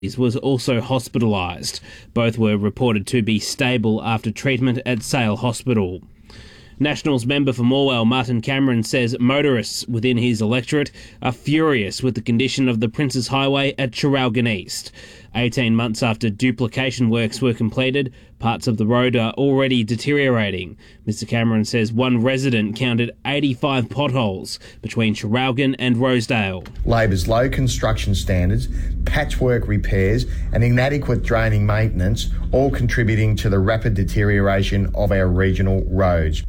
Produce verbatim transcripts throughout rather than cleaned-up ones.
was also hospitalised. Both were reported to be stable after treatment at Sale Hospital. Nationals member for Morwell, Martin Cameron, says motorists within his electorate are furious with the condition of the Princes Highway at Traralgon East. eighteen months after duplication works were completed, parts of the road are already deteriorating. Mister Cameron says one resident counted eighty-five potholes between Traralgon and Rosedale. Labor's low construction standards, patchwork repairs and inadequate draining maintenance all contributing to the rapid deterioration of our regional roads.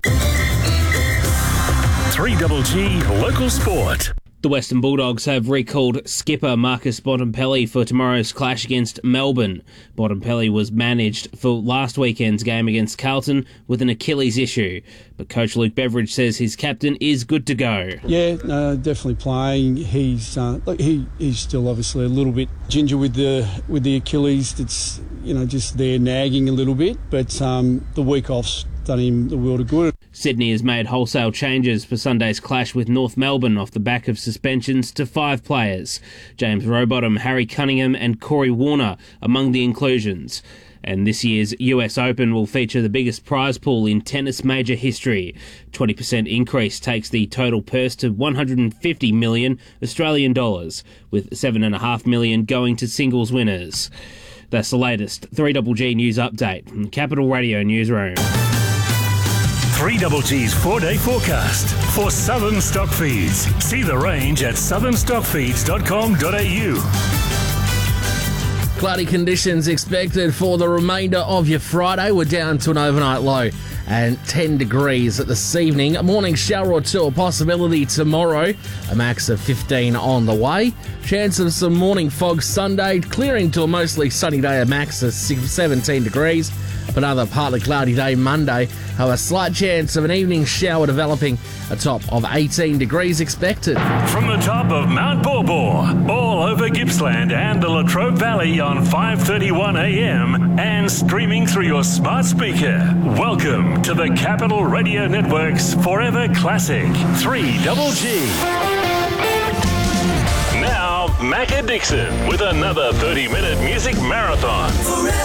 three G G Local Sport. The Western Bulldogs have recalled skipper Marcus Bontempelli for tomorrow's clash against Melbourne. Bontempelli was managed for last weekend's game against Carlton with an Achilles issue, but coach Luke Beveridge says his captain is good to go. Yeah, no, definitely playing. He's uh, look, he he's still obviously a little bit ginger with the with the Achilles. That's you know just there nagging a little bit, but um, the week off's done him the world of good. Sydney has made wholesale changes for Sunday's clash with North Melbourne off the back of suspensions to five players. James Rowbottom, Harry Cunningham and Corey Warner among the inclusions. And this year's U S Open will feature the biggest prize pool in tennis major history. twenty percent increase takes the total purse to one hundred fifty million Australian dollars, with seven point five million going to singles winners. That's the latest three G G News Update from the Capital Radio Newsroom. three G G's four-day forecast for Southern Stockfeeds. See the range at southern stockfeeds dot com dot a u. Cloudy conditions expected for the remainder of your Friday. We're down to an overnight low and ten degrees this evening. A morning shower or two, a possibility tomorrow. A max of fifteen on the way. Chance of some morning fog Sunday, clearing to a mostly sunny day, a max of seventeen degrees. Another partly cloudy day Monday. Have a slight chance of an evening shower developing, a top of eighteen degrees expected. From the top of Mount Borbor, all over Gippsland and the Latrobe Valley on five thirty-one a m and streaming through your smart speaker. Welcome to the Capital Radio Network's Forever Classic three G G. Now, Macca Dixon with another thirty-minute music marathon.